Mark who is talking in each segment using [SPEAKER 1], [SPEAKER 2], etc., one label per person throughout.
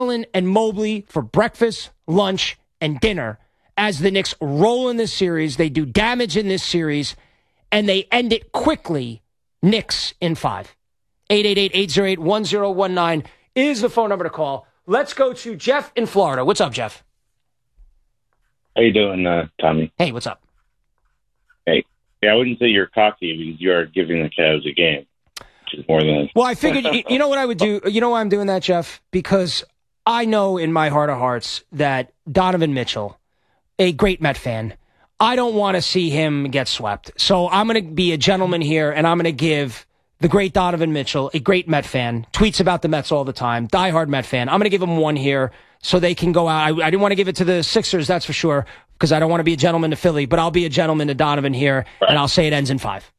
[SPEAKER 1] Allen and Mobley for breakfast, lunch, and dinner as the Knicks roll in this series. They do damage in this series, and they end it quickly. Knicks in 5. 888-808-1019 is the phone number to call. Let's go to Jeff in Florida. What's up, Jeff?
[SPEAKER 2] How you doing, Tommy?
[SPEAKER 1] Hey, what's up?
[SPEAKER 2] Hey. Yeah, I wouldn't say you're cocky because you are giving the Cavs a game, which is more than...
[SPEAKER 1] Well, I figured, you know what I would do? You know why I'm doing that, Jeff? Because I know in my heart of hearts that Donovan Mitchell, a great Met fan, I don't want to see him get swept. So I'm going to be a gentleman here, and I'm going to give the great Donovan Mitchell, a great Met fan, tweets about the Mets all the time, diehard Met fan. I'm going to give him one here so they can go out. I didn't want to give it to the Sixers, that's for sure, because I don't want to be a gentleman to Philly, but I'll be a gentleman to Donovan here, and I'll say it ends in 5.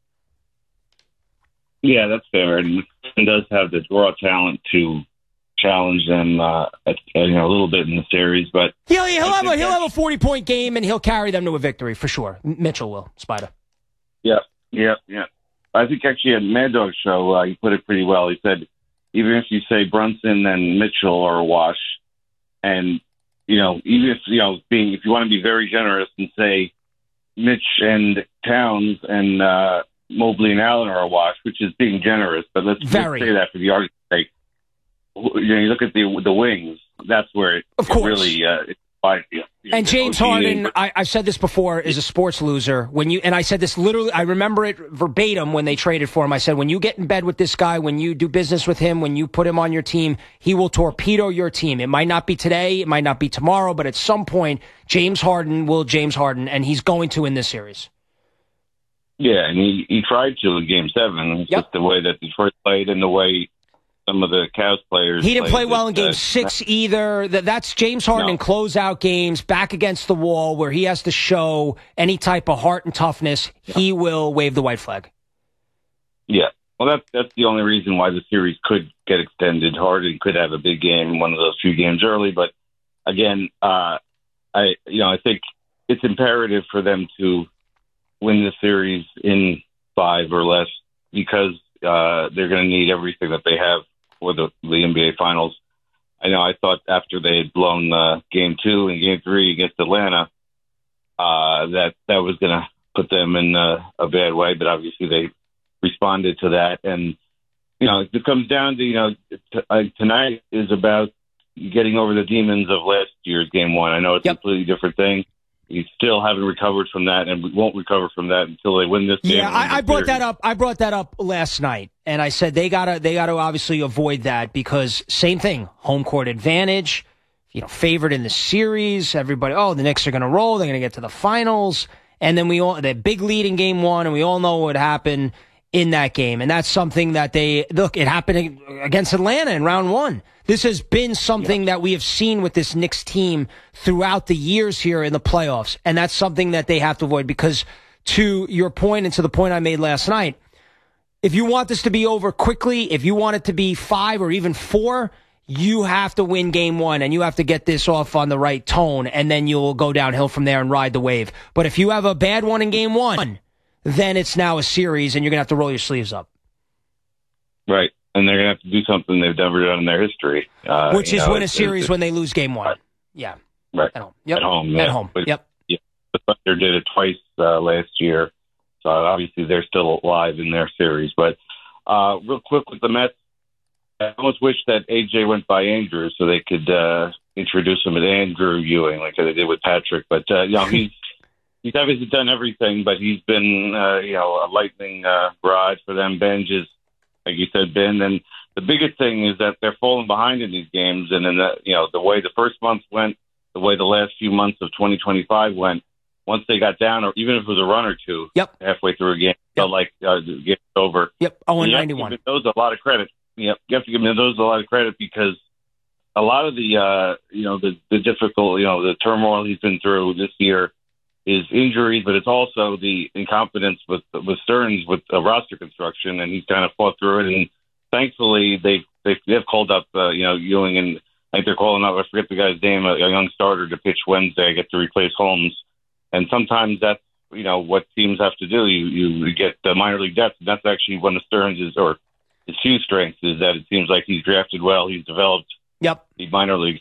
[SPEAKER 2] Yeah, that's fair. And he does have the raw talent to challenge them a little bit in the series. But
[SPEAKER 1] he'll have a 40-point game, and he'll carry them to a victory, for sure. Mitchell will, Spider.
[SPEAKER 2] Yeah. I think actually at Mad Dog Show, he put it pretty well. He said, even if you say Brunson and Mitchell are a wash, and even if if you want to be very generous and say Mitch and Towns and Mobley and Allen are a wash, which is being generous, but let's say that for the argument's sake. You look at the wings. That's where it really.
[SPEAKER 1] And James Harden, I've said this before, is a sports loser. And I said this literally, I remember it verbatim when they traded for him. I said, when you get in bed with this guy, when you do business with him, when you put him on your team, he will torpedo your team. It might not be today, it might not be tomorrow, but at some point, James Harden will James Harden, and he's going to in this series.
[SPEAKER 2] Yeah, and he tried to in Game 7. It's just the way that Detroit played and the way some of the Cavs players.
[SPEAKER 1] He didn't play well in Game 6 either. That's James Harden in closeout games, back against the wall, where he has to show any type of heart and toughness. He will wave the white flag.
[SPEAKER 2] Yeah. Well, that's the only reason why the series could get extended. Harden could have a big game, one of those few games early. But again, I think it's imperative for them to win the series in 5 or less because they're going to need everything that they have for the NBA Finals. I thought after they had blown Game 2 and Game 3 against Atlanta, that was going to put them in a bad way, but obviously they responded to that. And, it comes down to, tonight is about getting over the demons of last year's Game 1. I know it's a completely different thing. You still haven't recovered from that, and we won't recover from that until they win this game.
[SPEAKER 1] Yeah, I brought that up. I brought that up last night, and I said they gotta obviously avoid that because same thing, home court advantage. Favored in the series. Everybody, the Knicks are going to roll. They're going to get to the finals, and then the big lead in Game 1, and we all know what happened in that game, and that's something that it happened against Atlanta in round 1. This has been something that we have seen with this Knicks team throughout the years here in the playoffs, and that's something that they have to avoid because to your point and to the point I made last night, if you want this to be over quickly, if you want it to be 5 or even 4, you have to win Game 1 and you have to get this off on the right tone, and then you'll go downhill from there and ride the wave. But if you have a bad one in Game 1, then it's now a series and you're going to have to roll your sleeves up.
[SPEAKER 2] Right. And they're going to have to do something they've never done in their history.
[SPEAKER 1] Which is win a series when they lose Game 1. Yeah.
[SPEAKER 2] Right.
[SPEAKER 1] At home. Yep.
[SPEAKER 2] At home. Yeah.
[SPEAKER 1] At home.
[SPEAKER 2] But,
[SPEAKER 1] yep.
[SPEAKER 2] Yeah, the Thunder did it twice last year. So obviously they're still alive in their series. But real quick with the Mets, I almost wish that AJ went by Andrew so they could introduce him as Andrew Ewing like they did with Patrick. But, he's obviously done everything, but he's been, a lightning rod for them. Benj is, like you said, Ben. And the biggest thing is that they're falling behind in these games. And then, the way the first month went, the way the last few months of 2025 went, once they got down, or even if it was a run or two halfway through a game, felt like the game's over.
[SPEAKER 1] Yep, 0-91.
[SPEAKER 2] Give those a lot of credit. Yep, you have to give those a lot of credit because a lot of the, the difficult, the turmoil he's been through this year is injuries, but it's also the incompetence with Stearns with roster construction, and he's kind of fought through it. And thankfully, they've called up Ewing, and I think they're calling up, I forget the guy's name, a young starter to pitch Wednesday. I get to replace Holmes, and sometimes that's what teams have to do. You get the minor league depth, and that's actually one of Stearns' his few strengths is that it seems like he's drafted well, he's developed
[SPEAKER 1] Yep.
[SPEAKER 2] the minor leagues.